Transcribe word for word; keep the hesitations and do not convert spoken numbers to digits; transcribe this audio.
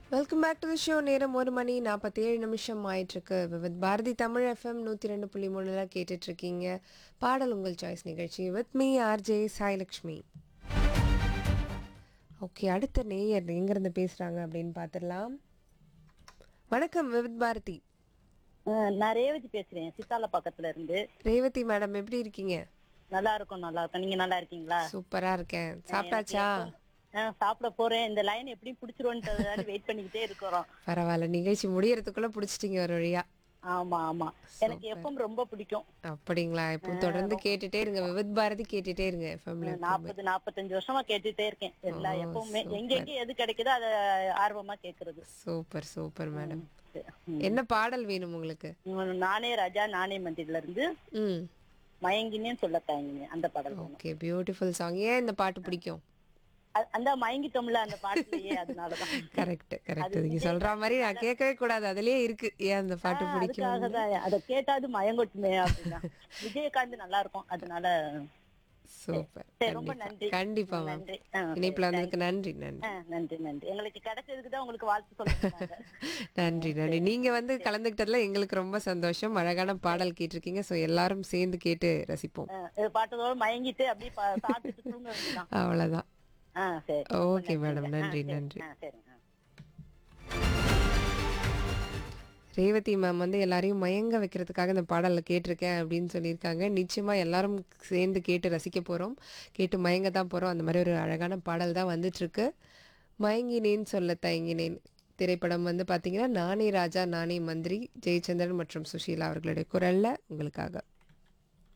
Welcome back to the show. நேரம் ஒரு மணி நாற்பத்தி ஏழு நிமிஷம் ஆயிட்டிருக்கு. வித் பாரதி தமிழ் எஃப்எம் நூற்றி ரெண்டு புள்ளி மூணில் கேட்டுட்ருக்கீங்க பாடல் உங்கள் சாய்ஸ் நிகழ்ச்சி with me RJ Sailakshmi. Okay, அடுத்த நேயர் எங்கேருந்து பேசுகிறாங்க அப்படின்னு பார்த்துடலாம். வணக்கம் வித் பாரதி. ஆ, நான் ரேவதி பேசுறேன் சித்தால பக்கத்துல இருந்து. ரேவதி மேடம் எப்படி இருக்கீங்க? நல்லா இருக்கும் நல்லா இருக்கும். நீங்க நல்லா இருக்கீங்களா? சூப்பராக இருக்கேன். எனக்கு சாப்பிட்டாச்சா? எப்போ ஆ, சாப்பிட போறேன். இந்த லைன் எப்படி பிடிச்சிருவோன்றதால வெயிட் பண்ணிக்கிட்டே இருக்கிறோம். பரவாயில்ல, நிகழ்ச்சி முடியறதுக்குள்ளே பிடிச்சிட்டிங்க ஒரு வழியா. ஆமா ஆமா. எனக்கு சூப்பர். எப்பவும் ரொம்ப பிடிக்கும். அப்படிங்களா? இப்போ தொடர்ந்து கேட்டுட்டே இருங்க, வித் பாரதி கேட்டுட்டே இருங்க எஃப்எம்ல எப்பவுமே. நாற்பது நாற்பத்தஞ்சு வருஷமா கேட்டுட்டே இருக்கேன். எல்லா ஓ, எப்பவுமே சூப்பர். எங்கெங்க எது கிடைக்குதோ அதை ஆர்வமா கேக்குறது. Super super madam. ம். என்ன பாடல் வேணும் உங்களுக்கு? ம், நானே ராஜா நானே மந்திரில இருந்து ம் மயங்கினேன்னு சொல்ல தயங்கினேன் அந்த பாடல் வேணும். Okay, beautiful song. ஏன் இந்த பாட்டு பிடிக்கும்? அ- அந்த மயங்கிட்டோம்ல அந்த பாட்டுலயே அதனாலதான். Correct correct. அது நீங்க விஜய் சொல்ற மாதிரி நான் கேட்கவே கூடாது, அதுலயே இருக்கு ஏன் அந்த பாட்டு ஆ, பிடிக்கும். அதுக்காகதான் அதை கேட்டாது மயங்கொட்டுமே அப்படின்னா விஜயகாந்த் நல்லா இருக்கும் அதனால. சூப்பர். சரி, ரொம்ப கண்டிப்பா நன்றி. கண்டிப்பா மேம். நன்றி. ஆ, சரி, இணைப்புல thank வந்ததுக்கு you. நன்றி நன்றி. ஆ, நன்றி நன்றி. எங்களுக்கு கிடைச்சதுக்கு தான் உங்களுக்கு வாழ்த்து சொல்லுங்க. நன்றி நன்றி. நீங்க வந்து கலந்துக்கிட்டதுல எங்களுக்கு ரொம்ப சந்தோஷம். அழகான பாடல் கேட்டிருக்கீங்க. ஸோ எல்லாரும் சேர்ந்து கேட்டு ரசிப்போம். பாட்டதோட மயங்கிட்டு அப்படியே பா- சாப்பிட்டுட்டு தூங்க வேண்டியதான். அவ்வளவுதான். ஆ, சரி. ரொம்ப ஓகே நன்றிங்க. மேடம், ஆ, நன்றி சரி. நன்றி. ஆ, சரிங்க. ரேவதி மேம் வந்து எல்லாரையும் மயங்க வைக்கிறதுக்காக இந்த பாடலில் கேட்டிருக்கேன் அப்படின்னு சொல்லியிருக்காங்க. நிச்சயமா எல்லாரும் சேர்ந்து கேட்டு ரசிக்க போகிறோம், கேட்டு மயங்க தான் போகிறோம். அந்த மாதிரி ஒரு அழகான பாடல் தான் வந்துட்டுருக்கு. மயங்கினேன் சொல்ல தயங்கினேன் திரைப்படம் வந்து பார்த்தீங்கன்னா நானே ராஜா நானே மந்திரி, ஜெயச்சந்திரன் மற்றும் சுஷீலா அவர்களுடைய குரலில் உங்களுக்காக.